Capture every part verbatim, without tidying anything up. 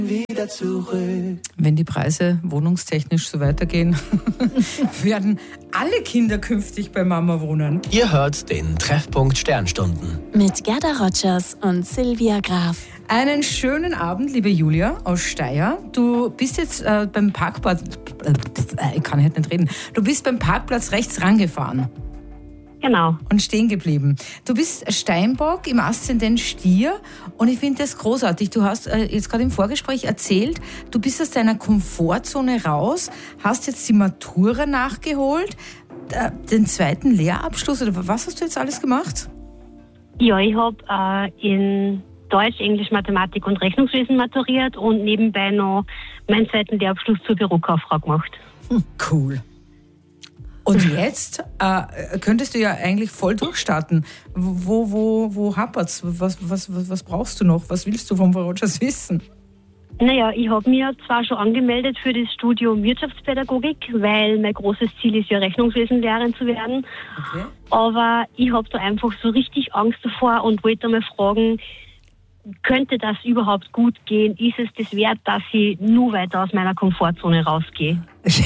wieder zurück. Wenn die Preise wohnungstechnisch so weitergehen, werden alle Kinder künftig bei Mama wohnen. Ihr hört den Treffpunkt Sternstunden. Mit Gerda Rogers und Silvia Graf. Einen schönen Abend, liebe Julia aus Steyr. Du bist jetzt äh, beim Parkplatz, äh, ich kann heute nicht reden, du bist beim Parkplatz rechts rangefahren. Genau. Und stehen geblieben. Du bist Steinbock im Aszendent Stier und ich finde das großartig. Du hast äh, jetzt gerade im Vorgespräch erzählt, du bist aus deiner Komfortzone raus, hast jetzt die Matura nachgeholt, äh, den zweiten Lehrabschluss oder was hast du jetzt alles gemacht? Ja, ich habe äh, in Deutsch, Englisch, Mathematik und Rechnungswesen maturiert und nebenbei noch meinen zweiten Lehrabschluss zur Bürokauffrau gemacht. Hm, cool. Und jetzt äh, könntest du ja eigentlich voll durchstarten. Wo, wo, wo hapert's? Was, was, was, was brauchst du noch? Was willst du vom Rogers wissen? Naja, ich habe mir zwar schon angemeldet für das Studium Wirtschaftspädagogik, weil mein großes Ziel ist ja, Rechnungswesenlehrerin zu werden. Okay. Aber ich habe da einfach so richtig Angst davor und wollte mal fragen, könnte das überhaupt gut gehen? Ist es das wert, dass ich nur weiter aus meiner Komfortzone rausgehe?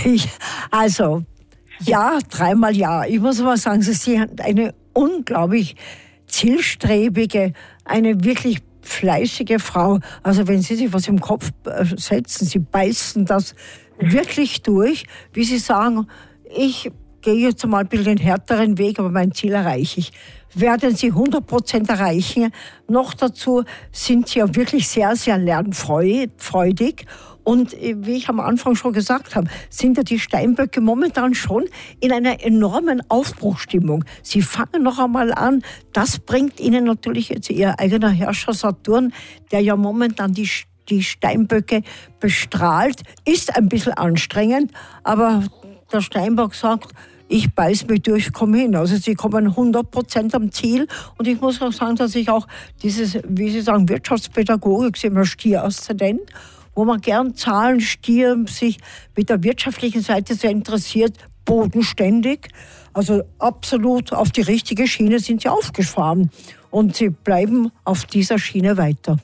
Also... Ja, dreimal ja. Ich muss aber sagen, Sie sind eine unglaublich zielstrebige, eine wirklich fleißige Frau. Also wenn Sie sich was im Kopf setzen, Sie beißen das wirklich durch. Wie Sie sagen, ich gehe jetzt mal ein bisschen den härteren Weg, aber mein Ziel erreiche ich. Werden Sie hundert Prozent erreichen. Noch dazu sind Sie ja wirklich sehr, sehr lernfreudig. Und wie ich am Anfang schon gesagt habe, sind ja die Steinböcke momentan schon in einer enormen Aufbruchstimmung. Sie fangen noch einmal an. Das bringt Ihnen natürlich jetzt Ihr eigener Herrscher Saturn, der ja momentan die, die Steinböcke bestrahlt. Ist ein bisschen anstrengend, aber der Steinbock sagt, ich beiß mich durch, komme hin. Also Sie kommen hundert Prozent am Ziel. Und ich muss auch sagen, dass ich auch dieses, wie Sie sagen, Wirtschaftspädagogik, Sie haben ja Stier-Aszendent, wo man gern Zahlen, Stier, sich mit der wirtschaftlichen Seite sehr interessiert, bodenständig. Also absolut auf die richtige Schiene sind Sie aufgefahren. Und Sie bleiben auf dieser Schiene weiter.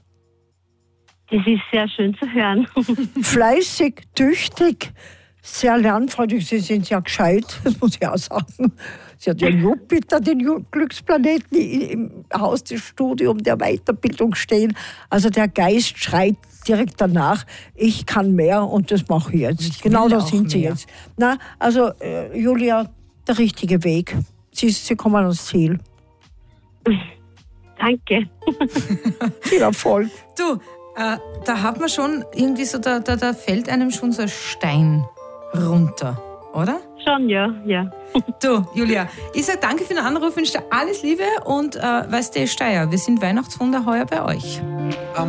Das ist sehr schön zu hören. Fleißig, tüchtig, sehr lernfreudig. Sie sind sehr gescheit, das muss ich auch sagen. Sie hat ja Jupiter, den Glücksplaneten, im Haus des Studiums der Weiterbildung stehen. Also der Geist schreit direkt danach, ich kann mehr und das mache ich jetzt. Ich genau da sind Sie jetzt. Na, also äh, Julia, der richtige Weg. Sie, Sie kommen ans Ziel. Danke. Viel Erfolg. Du, äh, da hat man schon irgendwie so, da, da, da fällt einem schon so ein Stein runter, oder? Schon, ja, ja. Du, Julia, ich sage danke für den Anruf, wünsche dir alles Liebe und äh, weißt du, Steyr, wir sind Weihnachtswunder heuer bei euch.